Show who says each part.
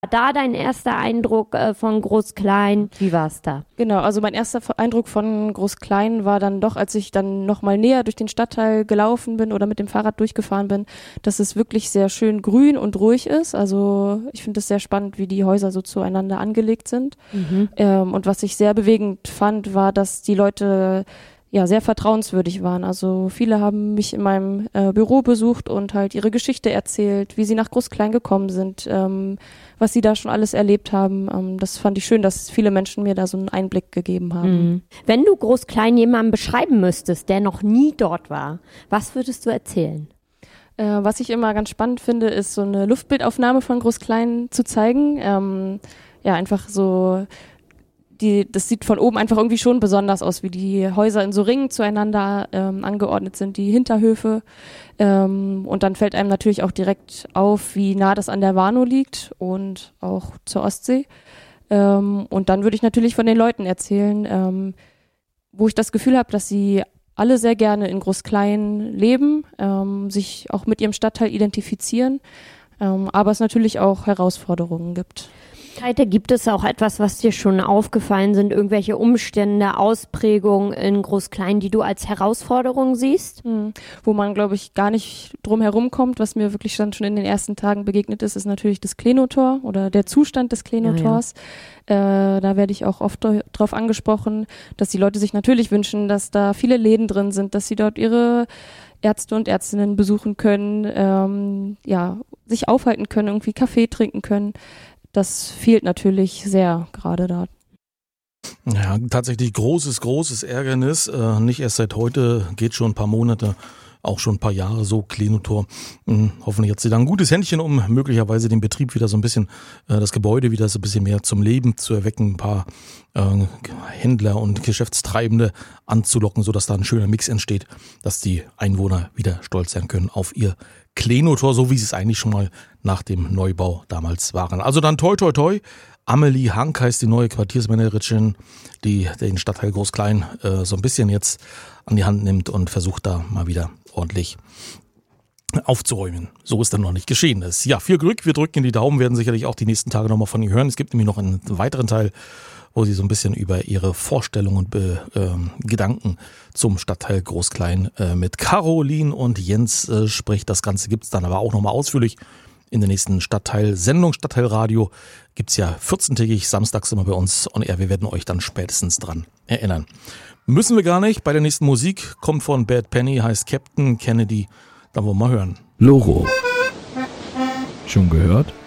Speaker 1: Da dein erster Eindruck von Groß-Klein, wie war es da?
Speaker 2: Genau, also mein erster Eindruck von Groß-Klein war dann doch, als ich dann nochmal näher durch den Stadtteil gelaufen bin oder mit dem Fahrrad durchgefahren bin, dass es wirklich sehr schön grün und ruhig ist. Also ich finde es sehr spannend, wie die Häuser so zueinander angelegt sind. Und was ich sehr bewegend fand, war, dass die Leute ja sehr vertrauenswürdig waren. Also viele haben mich in meinem Büro besucht und halt ihre Geschichte erzählt, wie sie nach Groß-Klein gekommen sind, was sie da schon alles erlebt haben. Das fand ich schön, dass viele Menschen mir da so einen Einblick gegeben haben.
Speaker 1: Wenn du Groß-Klein jemandem beschreiben müsstest, der noch nie dort war, was würdest du erzählen?
Speaker 2: Was ich immer ganz spannend finde, ist so eine Luftbildaufnahme von Groß-Klein zu zeigen. Einfach so, das sieht von oben einfach irgendwie schon besonders aus, wie die Häuser in so Ringen zueinander angeordnet sind, die Hinterhöfe. Und dann fällt einem natürlich auch direkt auf, wie nah das an der Warnow liegt und auch zur Ostsee. Und dann würde ich natürlich von den Leuten erzählen, wo ich das Gefühl habe, dass sie alle sehr gerne in Groß-Klein leben, sich auch mit ihrem Stadtteil identifizieren, aber es natürlich auch Herausforderungen gibt.
Speaker 1: Gibt es auch etwas, was dir schon aufgefallen sind, irgendwelche Umstände, Ausprägungen in Groß-Klein, die du als Herausforderung siehst?
Speaker 2: Wo man, glaube ich, gar nicht drum herum kommt, was mir wirklich schon in den ersten Tagen begegnet ist natürlich das Klenotor oder der Zustand des Klenotors. Da werde ich auch oft drauf angesprochen, dass die Leute sich natürlich wünschen, dass da viele Läden drin sind, dass sie dort ihre Ärzte und Ärztinnen besuchen können, sich aufhalten können, irgendwie Kaffee trinken können. Das fehlt natürlich sehr gerade dort.
Speaker 3: Ja, tatsächlich großes Ärgernis. Nicht erst seit heute, geht schon ein paar Monate, auch schon ein paar Jahre so, Klenotor. Hoffentlich hat sie da ein gutes Händchen, um möglicherweise den Betrieb wieder so ein bisschen, das Gebäude wieder so ein bisschen mehr zum Leben zu erwecken, ein paar Händler und Geschäftstreibende anzulocken, sodass da ein schöner Mix entsteht, dass die Einwohner wieder stolz sein können auf ihr Klenotor, so wie sie es eigentlich schon mal nach dem Neubau damals waren. Also dann toi toi toi. Amelie Hank heißt die neue Quartiersmanagerin, die den Stadtteil Groß-Klein so ein bisschen jetzt an die Hand nimmt und versucht da mal wieder ordentlich aufzuräumen. So ist dann noch nicht geschehen ist. Ja, viel Glück, wir drücken die Daumen, werden sicherlich auch die nächsten Tage nochmal von ihr hören. Es gibt nämlich noch einen weiteren Teil, wo sie so ein bisschen über ihre Vorstellungen und Gedanken zum Stadtteil Groß-Klein mit Caroline und Jens spricht. Das Ganze gibt's dann aber auch nochmal ausführlich in der nächsten Stadtteil-Sendung. Stadtteilradio gibt's ja 14-tägig, samstags immer bei uns on air. Wir werden euch dann spätestens dran erinnern. Müssen wir gar nicht. Bei der nächsten Musik kommt von Bad Penny, heißt Captain Kennedy. Dann wollen wir mal hören.
Speaker 4: Loro. Schon gehört?